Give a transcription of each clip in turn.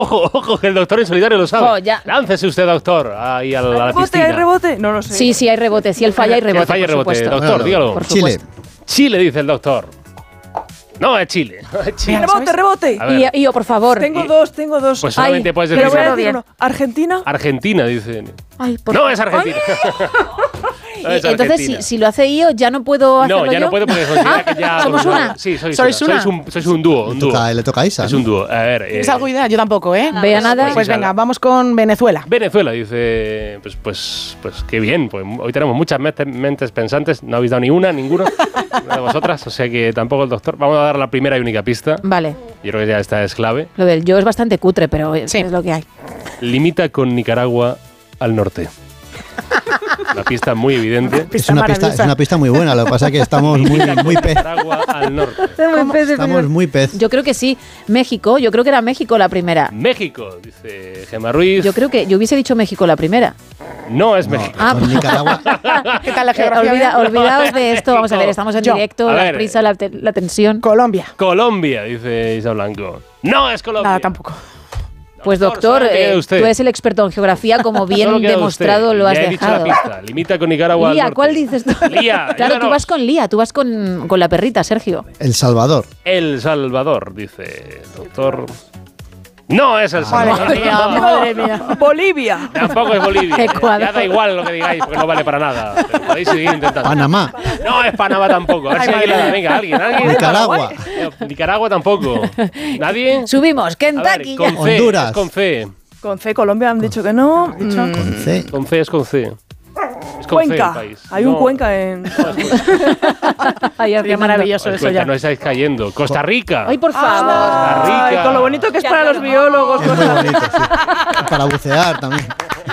Ojo, que el doctor en solitario lo sabe. Láncese usted, doctor, ahí a la piscina. ¿Hay rebote? No lo sé. Sí, hay rebote. Si él falla, hay rebote. Si él falla, hay rebote. Doctor, bueno, dígalo. Por Chile. Chile, dice el doctor. No, es Chile. Rebote. Y yo, por favor. Tengo dos. Pues solamente puedes decir. Pero voy a decir uno. ¿Argentina? Argentina, dice. No, es Argentina. Entonces, si lo hace Io, ¿ya no puedo hacerlo No, ya yo? no puede porque considera que ya... ¿Somos una? Sí, sois una. Sois un dúo. Le toca a Isa. Es un dúo. A ver... ¿Tienes algo de idea? Yo tampoco, ¿eh? Vea nada. Pues venga, vamos con Venezuela. Venezuela, dice... Pues qué bien. Pues hoy tenemos muchas mentes pensantes. No habéis dado ni una, ninguno. Una de vosotras. O sea que tampoco el doctor. Vamos a dar la primera y única pista. Vale. Yo creo que ya esta es clave. Lo del yo es bastante cutre, pero es lo que hay. Limita con Nicaragua al norte. Una pista muy evidente. Es una pista muy buena, lo que pasa es que estamos muy pez. Nicaragua al norte. Estamos muy pez. Yo creo que sí. México, yo creo que era México la primera. México, dice Gemma Ruiz. Yo creo que yo hubiese dicho México la primera. No es México. Con Nicaragua. ¿Qué tal la geografía? Olvidaos de esto. Vamos a ver, estamos en directo, la prisa, la tensión. Colombia, dice Isa Blanco. No es Colombia. Nada, tampoco. Pues doctor, tú eres el experto en geografía, como bien demostrado lo has ya he dejado. dicho la pista. Limita con Nicaragua. Lía, al norte. ¿cuál dices tú? Lía, claro, tú vas con Lía, tú vas con la perrita, Sergio. El Salvador. El Salvador, dice el doctor. No es El Salvador. Madre mía. Bolivia. Tampoco es Bolivia. Ecuador. Ya da igual lo que digáis, porque no vale para nada. Pero podéis seguir intentando. Panamá. No es Panamá tampoco. A ver si alguien la da. Venga, alguien. Nicaragua. Nicaragua tampoco. ¿Nadie? Subimos, Kentucky. Con C. Honduras. Es con C. Con C, Colombia han dicho que no. Con C. Con C es con C. Es con Cuenca. C el país. Hay un Cuenca en... Sería maravilloso eso ya. No estáis cayendo. Costa Rica. Ay, por favor. Costa Rica. Ay, con lo bonito que es para los biólogos. Es muy bonito, sí. Para bucear también.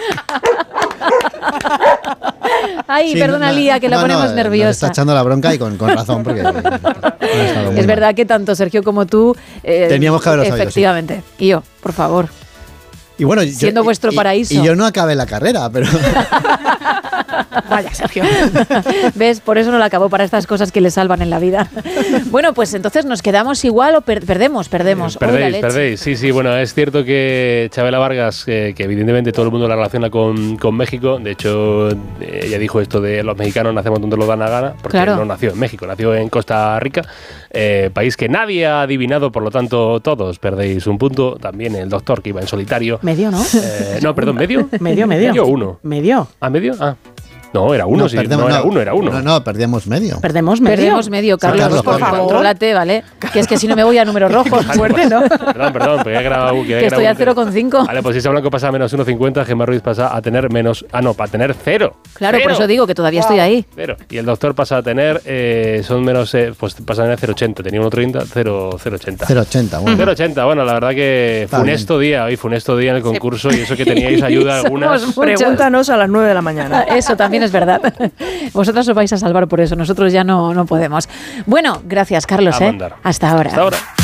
Ay, Sí, perdona, Lía, que la ponemos nos nerviosa. está echando la bronca y con razón, porque Es verdad que tanto Sergio como tú... teníamos que haberlo sabido. Efectivamente. Sí. Y yo, por favor. Y bueno, siendo vuestro paraíso. Y yo no acabé la carrera, pero... Vaya, Sergio. ¿Ves? Por eso no la acabó, para estas cosas que le salvan en la vida. Bueno, pues entonces nos quedamos igual o perdemos. Perdéis. Sí, bueno, es cierto que Chabela Vargas, que evidentemente todo el mundo la relaciona con México, de hecho, ella dijo esto de los mexicanos nacemos donde lo dan la gana, porque no nació en México, nació en Costa Rica, país que nadie ha adivinado, por lo tanto todos perdéis un punto, también el doctor que iba en solitario. Medio, ¿no? No, perdón, ¿medio? Medio. Uno. ¿Medio? ¿Ah, medio? Ah. No, era uno, sí. Era uno. No, perdíamos medio. Perdemos medio, Carlos, por favor. Contrólate, ¿vale? Que es que si no me voy a números rojos. Fuerte, ¿no? Perdón, porque he grabado... Que estoy a 0,5. Vale, pues si Isa Blanco pasa a menos 1,50, Gemma Ruiz pasa a tener menos... para tener 0. Claro, por eso digo que todavía estoy ahí. 0. Y el doctor pasa a tener... son menos... pues pasa a tener 0,80. Tenía 1,30, 0,80. 0,80, bueno. 0,80, bueno, la verdad que funesto día en el concurso y eso que teníais ayuda algunas. Pregúntanos a las 9 de la mañana. Eso también es verdad. Vosotros os vais a salvar por eso, nosotros ya no podemos. Bueno, gracias, Carlos. Hasta ahora. Hasta ahora.